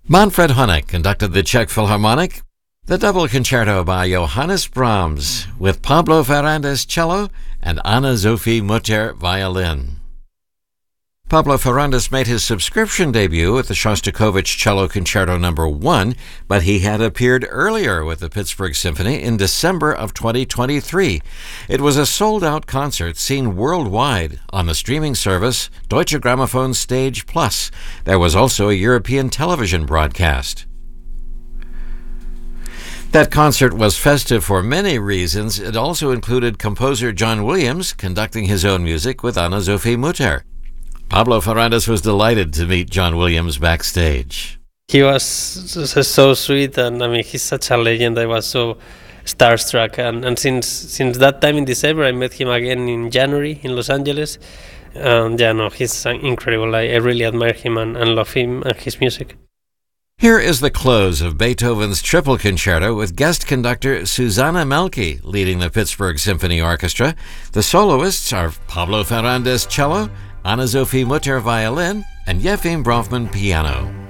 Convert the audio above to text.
Manfred Honeck conducted the Czech Philharmonic, the double concerto by Johannes Brahms with Pablo Ferrandis cello and Anna-Sophie Mutter violin. Pablo Ferrandis made his subscription debut at the Shostakovich Cello Concerto No. 1, but he had appeared earlier with the Pittsburgh Symphony in December of 2023. It was a sold-out concert seen worldwide on the streaming service Deutsche Grammophon Stage Plus. There was also a European television broadcast. That concert was festive for many reasons. It also included composer John Williams conducting his own music with Anna-Sophie Mutter. Pablo Ferrandis was delighted to meet John Williams backstage. He was so sweet, and I mean, he's such a legend. I was so starstruck, and since that time in December, I met him again in January in Los Angeles. He's incredible. I really admire him and love him and his music. Here is the close of Beethoven's Triple Concerto with guest conductor Susanna Melky leading the Pittsburgh Symphony Orchestra. The soloists are Pablo Ferrandis cello, Anna-Sophie Mutter violin, and Yefim Brofman piano.